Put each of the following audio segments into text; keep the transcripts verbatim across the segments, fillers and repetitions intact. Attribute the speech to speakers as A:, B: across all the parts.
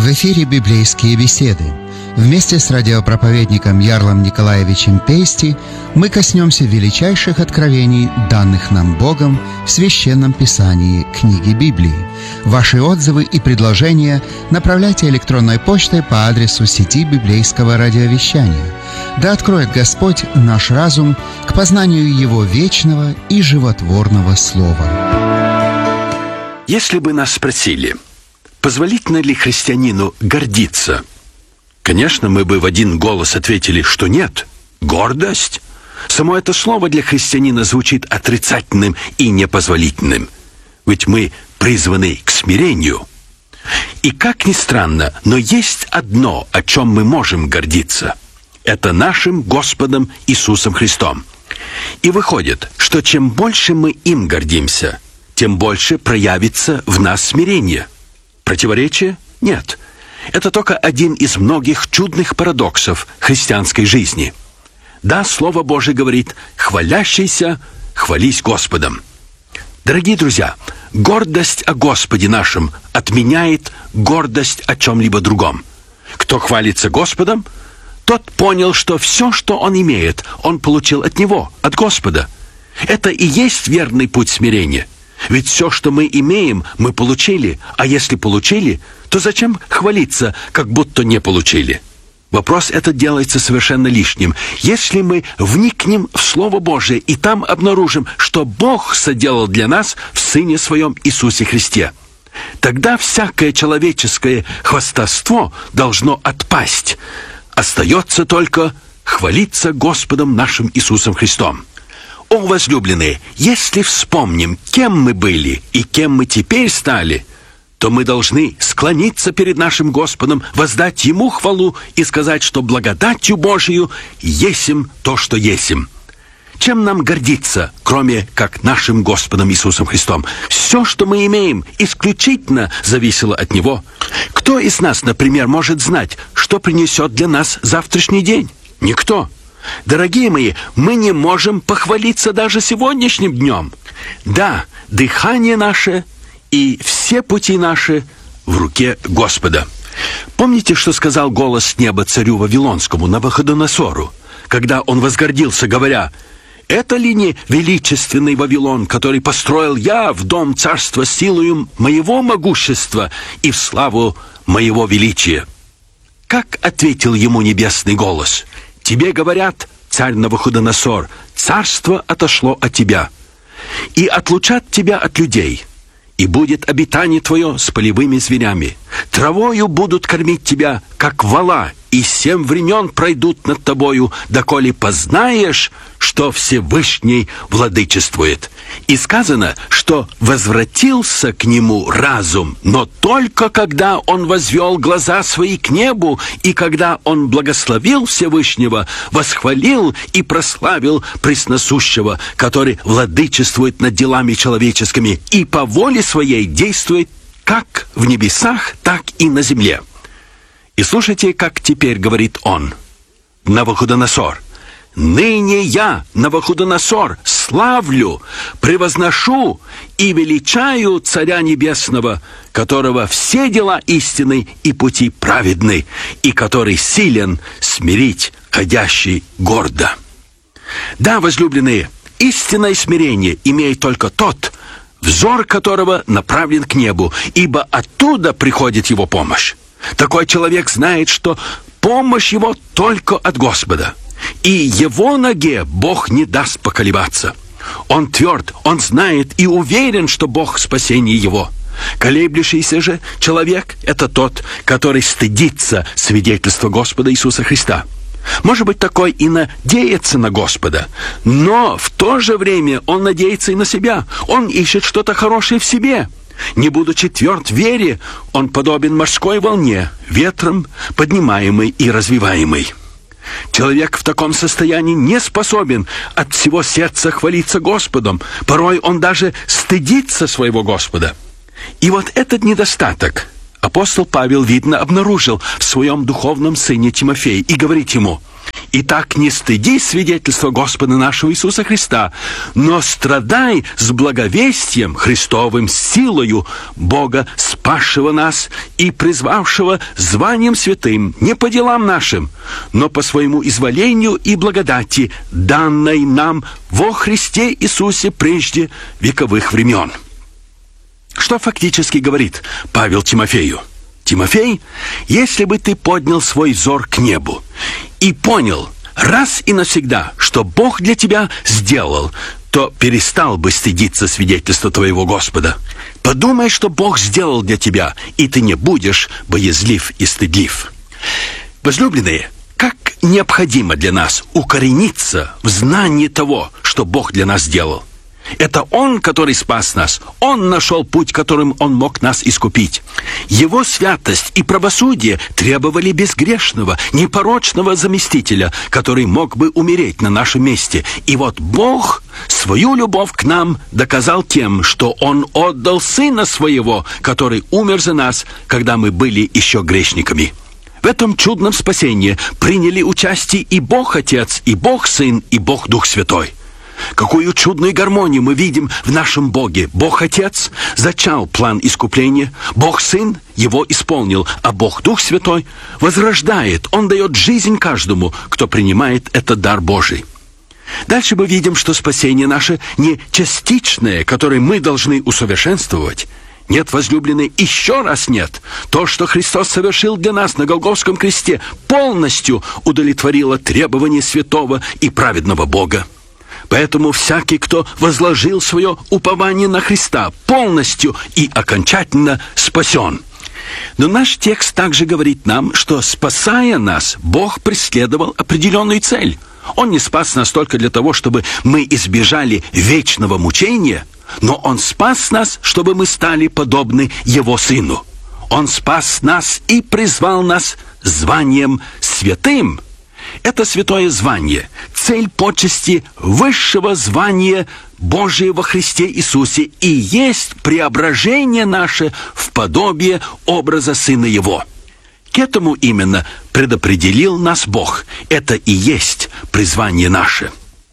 A: В эфире «Библейские беседы». Вместе с радиопроповедником Ярлом Николаевичем Пейсти мы коснемся величайших откровений, данных нам Богом в Священном Писании книги Библии. Ваши отзывы и предложения направляйте электронной почтой по адресу сети библейского радиовещания. Да откроет Господь наш разум к познанию Его вечного и животворного Слова.
B: Если бы нас спросили, позволительно ли христианину гордиться, конечно, мы бы в один голос ответили, что нет. Гордость? Само это слово для христианина звучит отрицательным и непозволительным. Ведь мы призваны к смирению. И как ни странно, но есть одно, о чем мы можем гордиться. Это нашим Господом Иисусом Христом. И выходит, что чем больше мы им гордимся, тем больше проявится в нас смирение. Противоречие? Нет. Это только один из многих чудных парадоксов христианской жизни. Да, Слово Божие говорит: «Хвалящийся, хвались Господом». Дорогие друзья, гордость о Господе нашем отменяет гордость о чем-либо другом. Кто хвалится Господом, тот понял, что все, что он имеет, он получил от Него, от Господа. Это и есть верный путь смирения. Ведь все, что мы имеем, мы получили, а если получили, то зачем хвалиться, как будто не получили? Вопрос этот делается совершенно лишним. Если мы вникнем в Слово Божие и там обнаружим, что Бог соделал для нас в Сыне Своем Иисусе Христе, тогда всякое человеческое хвастовство должно отпасть. Остается только хвалиться Господом нашим Иисусом Христом. О, возлюбленные, если вспомним, кем мы были и кем мы теперь стали, то мы должны склониться перед нашим Господом, воздать Ему хвалу и сказать, что благодатью Божию есим то, что есим. Чем нам гордиться, кроме как нашим Господом Иисусом Христом? Все, что мы имеем, исключительно зависело от Него. Кто из нас, например, может знать, что принесет для нас завтрашний день? Никто. Дорогие мои, мы не можем похвалиться даже сегодняшним днем. Да, дыхание наше и все пути наши в руке Господа. Помните, что сказал голос с неба царю Вавилонскому, Навуходоносору, когда он возгордился, говоря: «Это ли не величественный Вавилон, который построил я в дом царства силою моего могущества и в славу моего величия?» Как ответил ему небесный голос? «Тебе говорят, царь Навуходоносор, царство отошло от тебя, и отлучат тебя от людей, и будет обитание твое с полевыми зверями. Травою будут кормить тебя, как вола, и семь времен пройдут над тобою, доколе познаешь, что Всевышний владычествует». И сказано, что возвратился к нему разум, но только когда он возвел глаза свои к небу, и когда он благословил Всевышнего, восхвалил и прославил Пресносущего, который владычествует над делами человеческими и по воле своей действует как в небесах, так и на земле. И слушайте, как теперь говорит он, Навуходоносор: «Ныне я, Навуходоносор, славлю, превозношу и величаю Царя Небесного, которого все дела истинны и пути праведны, и который силен смирить ходящий гордо». Да, возлюбленные, истинное смирение имеет только тот, взор которого направлен к небу, ибо оттуда приходит его помощь. Такой человек знает, что помощь его только от Господа, и его ноге Бог не даст поколебаться. Он тверд, он знает и уверен, что Бог спасение его. Колеблющийся же человек — это тот, который стыдится свидетельства Господа Иисуса Христа. Может быть, такой и надеется на Господа, но в то же время он надеется и на себя. Он ищет что-то хорошее в себе. Не будучи тверд в вере, он подобен морской волне, ветром поднимаемый и развиваемый. Человек в таком состоянии не способен от всего сердца хвалиться Господом. Порой он даже стыдится своего Господа. И вот этот недостаток апостол Павел, видно, обнаружил в своем духовном сыне Тимофее и говорит ему: Итак, не стыдись свидетельства Господа нашего Иисуса Христа, но страдай с благовестием Христовым, силою Бога, спасшего нас и призвавшего званием святым, не по делам нашим, но по своему изволению и благодати, данной нам во Христе Иисусе прежде вековых времен». Что фактически говорит Павел Тимофею? Тимофей, если бы ты поднял свой взор к небу и понял раз и навсегда, что Бог для тебя сделал, то перестал бы стыдиться свидетельства твоего Господа. Подумай, что Бог сделал для тебя, и ты не будешь боязлив и стыдлив. Возлюбленные, как необходимо для нас укорениться в знании того, что Бог для нас сделал. Это Он, который спас нас. Он нашел путь, которым Он мог нас искупить. Его святость и правосудие требовали безгрешного, непорочного заместителя, который мог бы умереть на нашем месте. И вот Бог свою любовь к нам доказал тем, что Он отдал Сына Своего, который умер за нас, когда мы были еще грешниками. В этом чудном спасении приняли участие и Бог Отец, и Бог Сын, и Бог Дух Святой. Какую чудную гармонию мы видим в нашем Боге. Бог Отец зачал план искупления, Бог Сын его исполнил, а Бог Дух Святой возрождает. Он дает жизнь каждому, кто принимает этот дар Божий. Дальше мы видим, что спасение наше не частичное, которое мы должны усовершенствовать. Нет, возлюбленные, еще раз нет. То, что Христос совершил для нас на Голгофском кресте, полностью удовлетворило требования святого и праведного Бога. Поэтому всякий, кто возложил свое упование на Христа, полностью и окончательно спасен. Но наш текст также говорит нам, что, спасая нас, Бог преследовал определенную цель. Он не спас нас только для того, чтобы мы избежали вечного мучения, но Он спас нас, чтобы мы стали подобны Его Сыну. Он спас нас и призвал нас званием святым. Это святое звание, цель почести высшего звания Божия во Христе Иисусе и есть преображение наше в подобие образа Сына Его. К этому именно предопределил нас Бог. Это и есть призвание наше.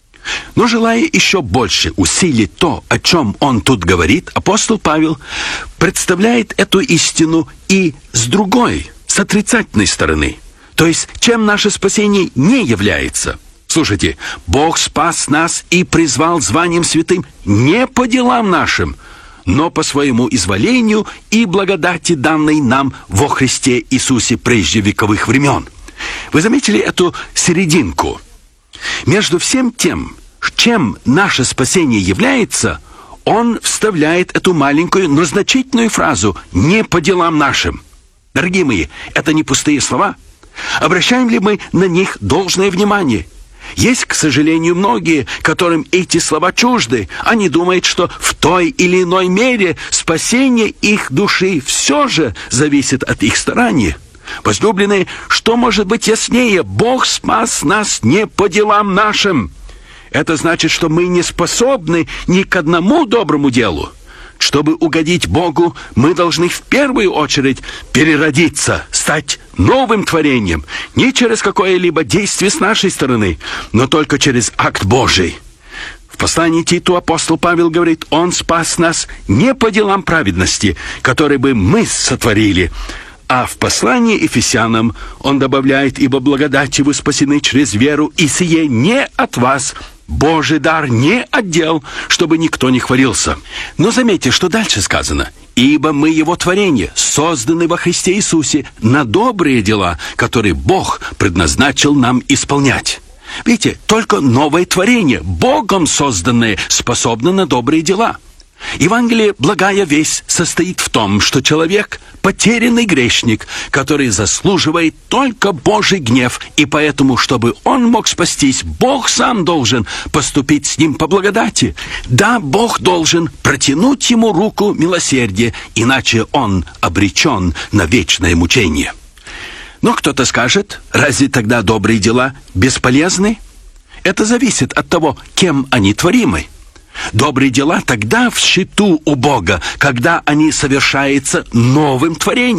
B: Но желая еще больше усилить то, о чем он тут говорит, апостол Павел представляет эту истину и с другой, с отрицательной стороны. То есть, чем наше спасение не является. Слушайте, Бог спас нас и призвал званием святым не по делам нашим, но по своему изволению и благодати, данной нам во Христе Иисусе прежде вековых времен. Вы заметили эту серединку? Между всем тем, чем наше спасение является, он вставляет эту маленькую, но значительную фразу «не по делам нашим». Дорогие мои, это не пустые слова. Обращаем ли мы на них должное внимание? Есть, к сожалению, многие, которым эти слова чужды. Они думают, что в той или иной мере спасение их души все же зависит от их старания. Возлюбленные, что может быть яснее? Бог спас нас не по делам нашим. Это значит, что мы не способны ни к одному доброму делу. Чтобы угодить Богу, мы должны в первую очередь переродиться, стать новым творением, не через какое-либо действие с нашей стороны, но только через акт Божий. В послании Титу апостол Павел говорит, он спас нас не по делам праведности, которые бы мы сотворили, а в послании Ефесянам он добавляет, ибо благодатью вы спасены через веру, и сие не от вас, Божий дар, не отдел, чтобы никто не хвалился. Но заметьте, что дальше сказано. Ибо мы Его творение, созданы во Христе Иисусе на добрые дела, которые Бог предназначил нам исполнять. Видите, только новое творение, Богом созданное, способно на добрые дела. Евангелие «Благая весть» состоит в том, что человек – потерянный грешник, который заслуживает только Божий гнев, и поэтому, чтобы он мог спастись, Бог сам должен поступить с ним по благодати. Да, Бог должен протянуть ему руку милосердия, иначе он обречен на вечное мучение. Но кто-то скажет, разве тогда добрые дела бесполезны? Это зависит от того, кем они творимы. Добрые дела тогда в счету у Бога, когда они совершаются новым творением.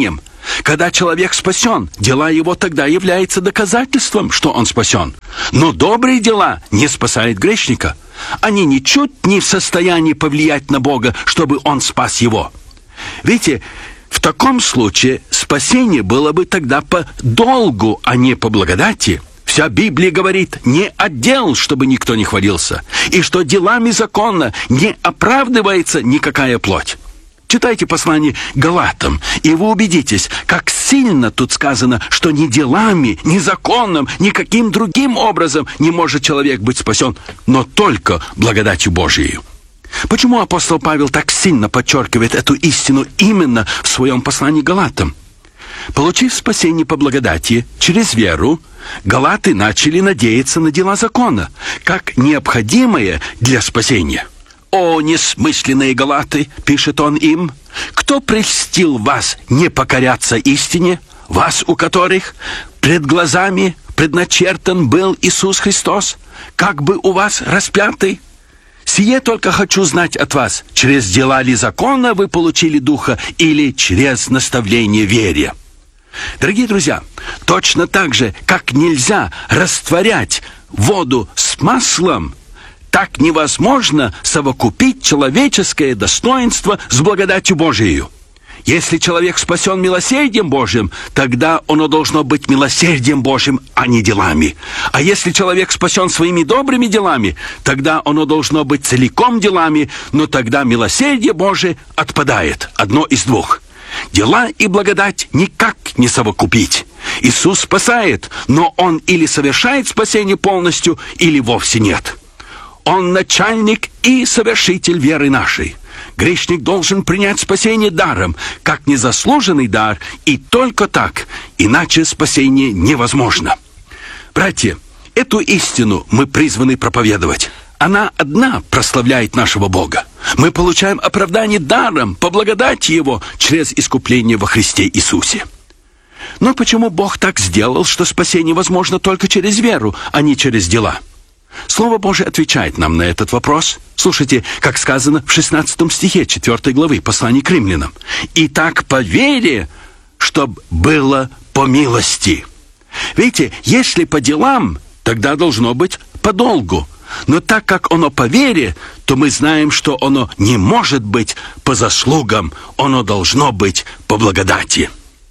B: Когда человек спасен, дела его тогда являются доказательством, что он спасен. Но добрые дела не спасают грешника. Они ничуть не в состоянии повлиять на Бога, чтобы он спас его. Видите, в таком случае спасение было бы тогда по долгу, а не по благодати. Вся Библия говорит не от дел, чтобы никто не хвалился, и что делами закона не оправдывается никакая плоть. Читайте послание Галатам, и вы убедитесь, как сильно тут сказано, что ни делами, ни законом, никаким другим образом не может человек быть спасен, но только благодатью Божией. Почему апостол Павел так сильно подчеркивает эту истину именно в своем послании Галатам? Получив спасение по благодати через веру, галаты начали надеяться на дела закона, как необходимое для спасения. «О, несмысленные галаты!» — пишет он им. «Кто прельстил вас не покоряться истине, вас, у которых пред глазами предначертан был Иисус Христос, как бы у вас распятый? Сие только хочу знать от вас, через дела ли закона вы получили Духа или через наставление вере?» Дорогие друзья, точно так же, как нельзя растворять воду с маслом, так невозможно совокупить человеческое достоинство с благодатью Божией. Если человек спасен милосердием Божьим, тогда оно должно быть милосердием Божьим, а не делами. А если человек спасен своими добрыми делами, тогда оно должно быть целиком делами, но тогда милосердие Божие отпадает. Одно из двух. Дела и благодать никак не совокупить. Иисус спасает, но Он или совершает спасение полностью, или вовсе нет. Он начальник и совершитель веры нашей. Грешник должен принять спасение даром, как незаслуженный дар, и только так, иначе спасение невозможно. Братья, эту истину мы призваны проповедовать. Она одна прославляет нашего Бога. Мы получаем оправдание даром, по благодати Его, через искупление во Христе Иисусе. Но почему Бог так сделал, что спасение возможно только через веру, а не через дела? Слово Божие отвечает нам на этот вопрос. Слушайте, как сказано в шестнадцатом стихе четвёртой главы послания к римлянам. «Итак, по вере, чтоб было по милости». Видите, если по делам, тогда должно быть по долгу. Но так как оно по вере, то мы знаем, что оно не может быть по заслугам, оно должно быть по благодати.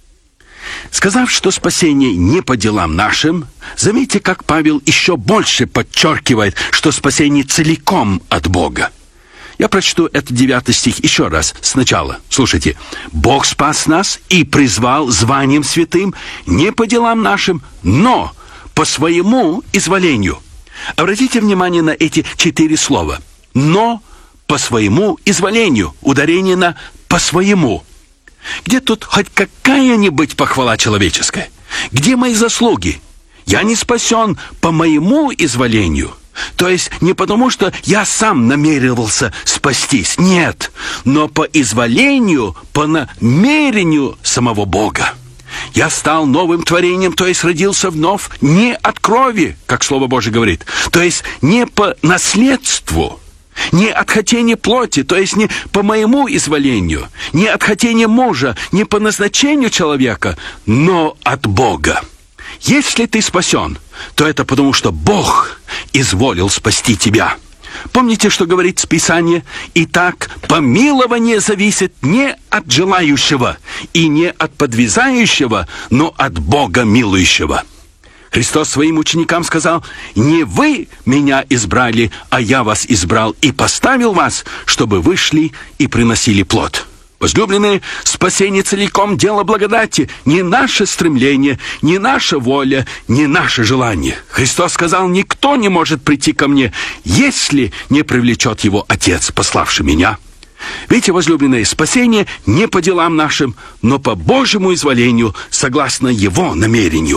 B: Сказав, что спасение не по делам нашим, заметьте, как Павел еще больше подчеркивает, что спасение целиком от Бога. Я прочту этот девятый стих еще раз сначала. Слушайте. «Бог спас нас и призвал званием святым не по делам нашим, но по своему изволению». Обратите внимание на эти четыре слова. «Но по своему изволению». Ударение на «по своему». Где тут хоть какая-нибудь похвала человеческая? Где мои заслуги? Я не спасен по моему изволению. То есть не потому, что я сам намеревался спастись. Нет, но по изволению, по намерению самого Бога. Я стал новым творением, то есть родился вновь не от крови, как Слово Божие говорит, то есть не по наследству, не от хотения плоти, то есть не по моему изволению, не от хотения мужа, не по назначению человека, но от Бога. Если ты спасен, то это потому, что Бог изволил спасти тебя. Помните, что говорит Писание? «Итак, помилование зависит не от желающего и не от подвязающего, но от Бога милующего». Христос своим ученикам сказал: «Не вы меня избрали, а я вас избрал и поставил вас, чтобы вы шли и приносили плод». Возлюбленные, спасение целиком дело благодати, не наше стремление, не наша воля, не наше желание. Христос сказал: «Никто не может прийти ко мне, если не привлечет его Отец, пославший меня». Видите, возлюбленные, спасение не по делам нашим, но по Божьему изволению, согласно Его намерению.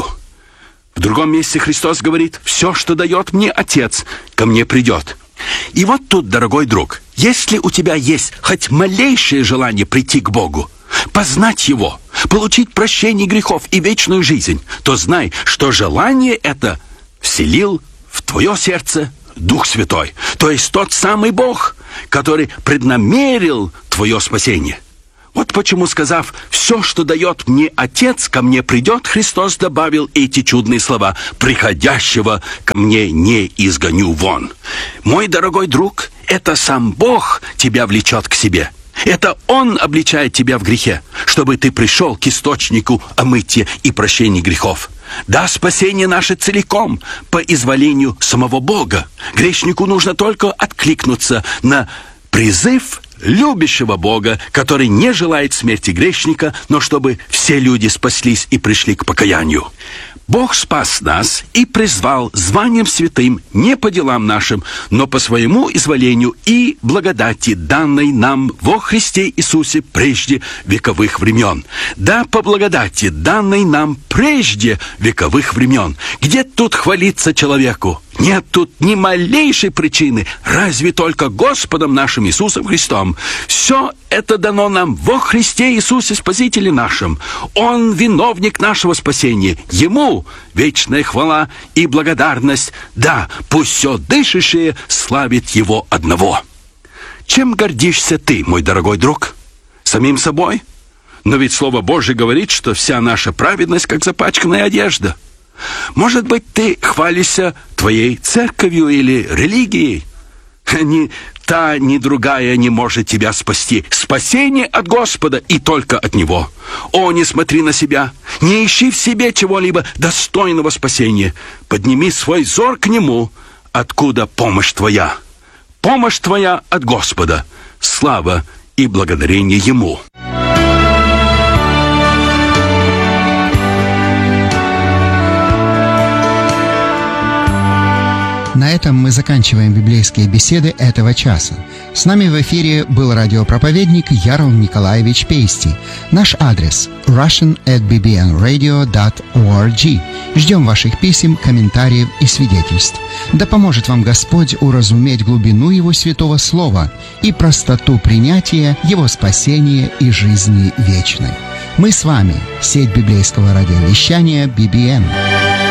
B: В другом месте Христос говорит: «Все, что дает мне Отец, ко мне придет». И вот тут, дорогой друг, если у тебя есть хоть малейшее желание прийти к Богу, познать Его, получить прощение грехов и вечную жизнь, то знай, что желание это вселил в твое сердце Дух Святой, то есть тот самый Бог, который преднамерил твое спасение. Вот почему, сказав «все, что дает мне Отец, ко мне придет», Христос добавил эти чудные слова: «Приходящего ко мне не изгоню вон». Мой дорогой друг, это сам Бог тебя влечет к себе. Это Он обличает тебя в грехе, чтобы ты пришел к источнику омытия и прощения грехов. Да, спасение наше целиком по изволению самого Бога. Грешнику нужно только откликнуться на призыв любящего Бога, который не желает смерти грешника, но чтобы все люди спаслись и пришли к покаянию. Бог спас нас и призвал званием святым не по делам нашим, но по своему изволению и благодати, данной нам во Христе Иисусе прежде вековых времен. Да, по благодати, данной нам прежде вековых времен. Где тут хвалиться человеку? Нет тут ни малейшей причины, разве только Господом нашим Иисусом Христом. Все это дано нам во Христе Иисусе Спасителе нашим. Он виновник нашего спасения. Ему вечная хвала и благодарность. Да, пусть все дышащее славит Его одного. Чем гордишься ты, мой дорогой друг? Самим собой? Но ведь Слово Божие говорит, что вся наша праведность, как запачканная одежда. Может быть, ты хвалишься твоей церковью или религией? Ни та, ни другая не может тебя спасти. Спасение от Господа и только от Него. О, не смотри на себя, не ищи в себе чего-либо достойного спасения. Подними свой взор к Нему, откуда помощь твоя. Помощь твоя от Господа. Слава и благодарение Ему.
A: На этом мы заканчиваем библейские беседы этого часа. С нами в эфире был радиопроповедник Ярл Николаевич Пейсти. Наш адрес russian at b b n radio dot org. Ждем ваших писем, комментариев и свидетельств. Да поможет вам Господь уразуметь глубину Его святого Слова и простоту принятия Его спасения и жизни вечной. Мы с вами, сеть библейского радиовещания би би эн.